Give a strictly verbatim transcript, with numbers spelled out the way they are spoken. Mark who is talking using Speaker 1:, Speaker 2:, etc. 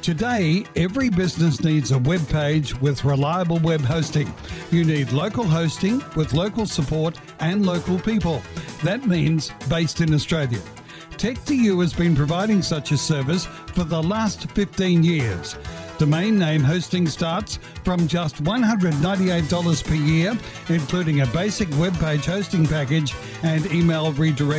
Speaker 1: Today, every business needs a web page with reliable web hosting. You need local hosting with local support and local people. That means based in Australia. Tech two U has been providing such a service for the last fifteen years. Domain name hosting starts from just one hundred ninety-eight dollars per year, including a basic web page hosting package and email redirect.